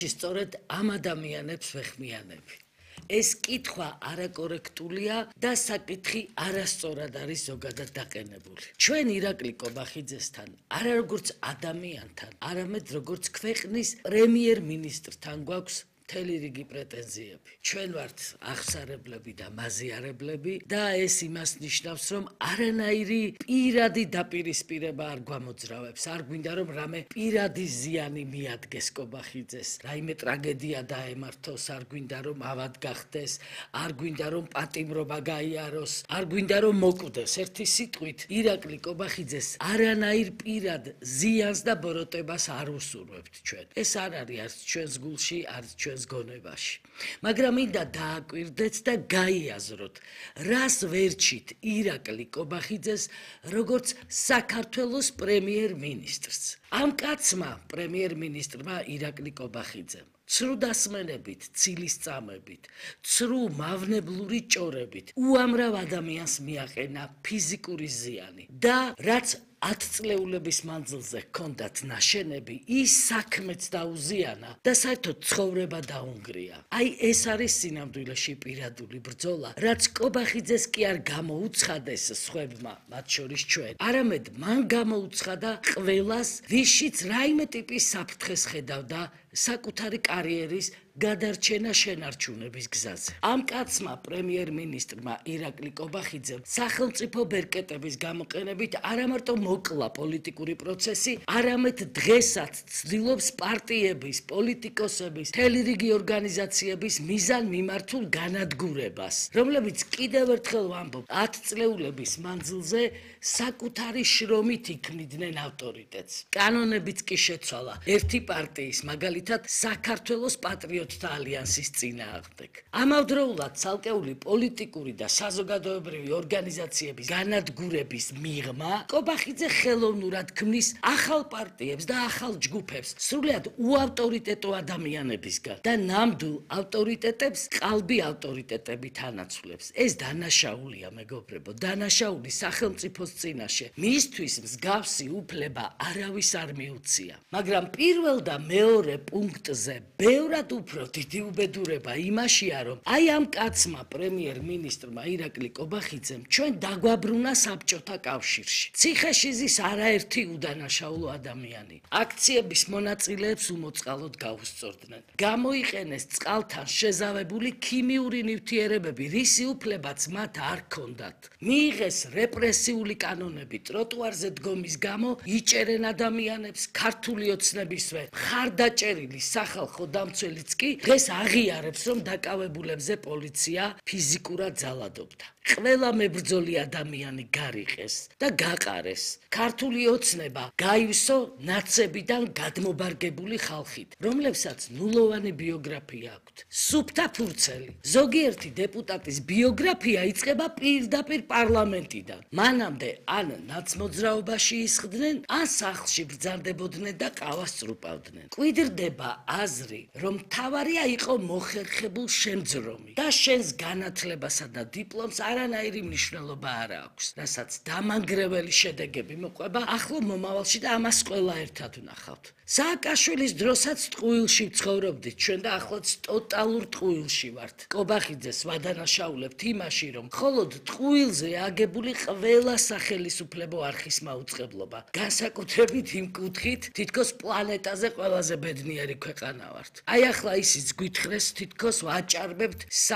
სწორედ ამ ადამიანებს ვეხმიანები. ეს კითხვა არაკორექტულია და საკითხი არასწორად არის ზოგადად დაყენებული. ჩვენ ირაკლი კობახიძესთან არა როგორც ადამიანთან, არამედ როგორც ქვეყნის პრემიერ-მინისტრთან გვაქვს მთელი რიგი პრეტენზიები. ჩვენ ვართ აღსარებლები და მაზიარებლები და ეს იმას ნიშნავს, რომ არანაირი პირადი დაპირისპირება არ გვამოძრავებს. არ გვინდა რომ რამე პირადი ზიანი მიადგეს კობახიძეს, რაიმე ტრაგედია დაემართოს, არ გვინდა რომ ავად გახდეს, არ გვინდა რომ პატიმრობა გაიაროს, არ გვინდა რომ მოკვდეს. ერთი სიტყვით, ირაკლი კობახიძეს არანაირ პირად ზიანს და ბოროტებას არ უსურვებთ ჩვენ. ეს არ არის არც ჩვენს გულში, არც ჩვენს გონებაში. მაგრამ მინდა დააკვირდეთ და გაიაზროთ, რას ვერჩით ირაკლი კობახიძეს როგორც საქართველოს პრემიერ-მინისტრს. ამ კაცმა, პრემიერ-მინისტრმა ირაკლი კობახიძემ ცრუ დასმენებით, ცილისწამებით, ცრუ მავნებლური ჭორებით უამრავ ადამიანს მიაყენა ფიზიკური ზიანი და რაც 10 წლეულების მანძილზე ჰქონდათ ნაშენები, ის საქმეც დაუზიანა და საერთოდ ცხოვრება დაუნგრია. აი ეს არის სინამდვილეში პირადული ბრძოლა, რაც კობახიძეს კი არ გამოუცხადეს სხვებმა, მათ შორის ჩვენ. არამედ მან გამოუცხადა ყველას, ვისშიც რაიმე ტიპის საფრთხეს ხედავდა საკუთარი კარიერის გადარჩენა შენარჩუნების გზაზე. ამ კაცმა, პრემიერ-მინისტრმა ირაკლი კობახიძემ სახელმწიფო ბერკეტების გამოყენებით არამარტო მოკლა პოლიტიკური პროცესი, არამედ დღესაც ცდილობს პარტიების, პოლიტიკოსების, მთელი რიგი ორგანიზაციების მიზან-მიმართულ განადგურებას, რომლებიც კიდევ ერთხელ ვამბობ, 10 წლეულების მანძილზე საკუთარი შრომით იქმნიდნენ ავტორიტეტს. კანონებიც კი შეცვალა ერთი პარტიის, მაგალითად საქართველოს პატრიოტთა ალიანსის წინააღმდეგ. ამავდროულად ცალკეული პოლიტიკური და საზოგადოებრივი ორგანიზაციების განადგურების მიღმა კობახიძე ხელოვნურად ქმნის ახალ პარტიებს და ახალ ჯგუფებს სრულიად უავტორიტეტო ადამიანებისგან და ნამდვილ ავტორიტეტებს ყალბი ავტორიტეტებით ანაცვლებს. ეს დანაშაულია, მეგობრებო, დანაშაული სახელმწიფოს წინაშე. მისთვის მსგავსი უფლება არავის არ მიუცია. მაგრამ პირველ და მეორე პუნქტზე ბევრად უფრო დიდი უბედურება იმაშია, რომ აი ამ კაცმა, პრემიერ-მინისტრმა ირაკლი კობახიძემ ჩვენ დაგვაბრუნა საბჭოთა კავშირში. ციხეშიზის არაერთი უდანაშაულო ადამიანი აქციების მონაწილეებს უმოწყალოდ გაუსწორდნენ. გამოიყენეს წყალთან შეზავებული ქიმიური ნივთიერებები, რისი უფლებაც მათ არ ჰქონდათ. მიიღეს რეპრესიული კანონები ტროტუარზე დგომის გამო, იჭერენ ადამიანებს, ქართული ოცნებისვე მხარდაჭერილი სახალხო დამცველიც კი დღეს აღიარებს, რომ დაკავებულებზე პოლიცია ფიზიკურად ძალადობდა. ყველა მებრძოლი ადამიანი გარიყეს და გაყარეს. ქართული ოცნება გაივსო ნაცებიდან გადმობარგებული ხალხით, რომლებსაც ნულოვანი ბიოგრაფია აქვთ. სუფთა ფურცელი. ზოგიერთი დეპუტატის ბიოგრაფია იწყება პირდაპირ პარლამენტიდან. მანამდე ან ნაცმოძრაობაში ისხდნენ, ან სახლში ბრძანდებოდნენ და ყავას წრუპავდნენ. კვიდრდება აზრი, რომ მთავარია იყო მოხერხებულ შემძრომი და შენს განათლებასა და დიპლომს არანაირი მნიშვნელობა არ აქვს, რასაც დამანგრეველი შედეგები მოყვება ახლო მომავალში და ამას ყველა ერთად ვნახავთ. სააკაშვილის დროსაც ტყუილში ცხოვრობდით ჩვენ და ახლაც ტოტალურ ტყუილში ვართ. კობახიძეს ვადანაშაულებთ იმაში, რომ მხოლოდ ტყუილზე აგებული ყველა სახელისუფლებო არხის მაუწყებლობა. განსაკუთრებით იმ კუთხით, თითქოს პლანეტაზე ყველაზე ბედნიერი ქვეყანა ვართ. აი ახლა ისიც გვითხრეს, თითქოს ვაჭარბებთ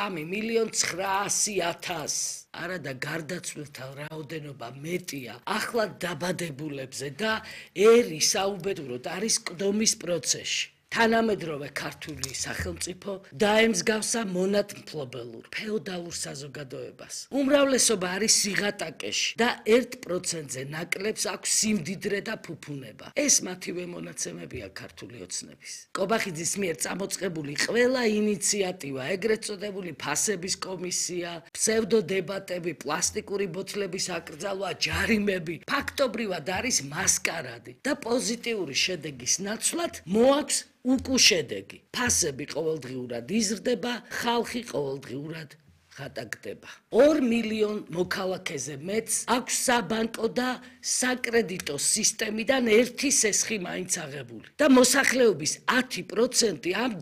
3.900.000. არა და გარდაცვლილთა რაოდენობა მეტია ახლა დაბადებულებზე და ერი საუბედუროდ არის ყდომის პროცესში. თანამედროვე ქართული სახელმწიფო დაემსგავსა მონათმფლობელურ ფეოდალურ საზოგადოებას. უმრავლესობა არის სიღატაკეში და 1%-ზე ნაკლებს აქვს სიმდიდრე და ფუფუნება. ეს მათივე მონაცემებია ქართული ოცნების. კობახიძის მიერ წამოწყებული ყველა ინიციატივა, ეგრეთ წოდებული ფასების კომისია, ფსევდოდებატები, პლასტიკური ბოთლების აკრძალვა, ჯარიმები, ფაქტობრივად არის მასკარადი და პოზიტიური შედეგის ნაცვლად მოაქვს უკუშედეგი. ფასები ყოველდღიურად იზრდება, ხალხი ყოველდღიურად ხატაგდება. 2 მილიონ მოქალაქეზე მეც აქვს საბანკო და საკრედიტო სისტემიდან ერთი სესხი მაინც აღებული. და მოსახლეობის 10% ამ